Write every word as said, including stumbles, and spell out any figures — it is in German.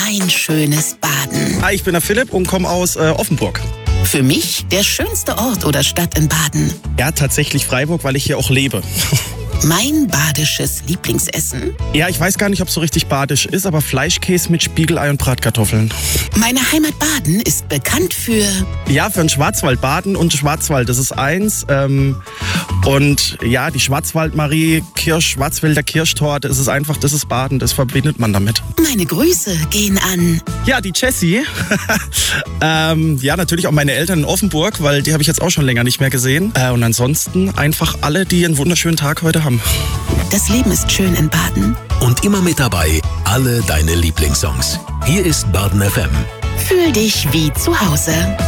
mein schönes Baden? Hi, ich bin der Philipp und komme aus äh, Offenburg. Für mich der schönste Ort oder Stadt in Baden. Ja, tatsächlich Freiburg, weil ich hier auch lebe. Mein badisches Lieblingsessen? Ja, ich weiß gar nicht, ob es so richtig badisch ist, aber Fleischkäse mit Spiegelei und Bratkartoffeln. Meine Heimat Baden ist bekannt für... Ja, für den Schwarzwald. Baden und Schwarzwald, das ist eins. Ähm, und ja, die Schwarzwald-Marie, Kirsch, Schwarzwälder Kirschtorte, das ist einfach, das ist Baden, das verbindet man damit. Meine Grüße gehen an... Ja, die Jessie. ähm, ja, natürlich auch meine Eltern in Offenburg, weil die habe ich jetzt auch schon länger nicht mehr gesehen. Äh, und ansonsten einfach alle, die einen wunderschönen Tag heute haben. Das Leben ist schön in Baden. Und immer mit dabei, alle deine Lieblingssongs. Hier ist Baden F M. Fühl dich wie zu Hause.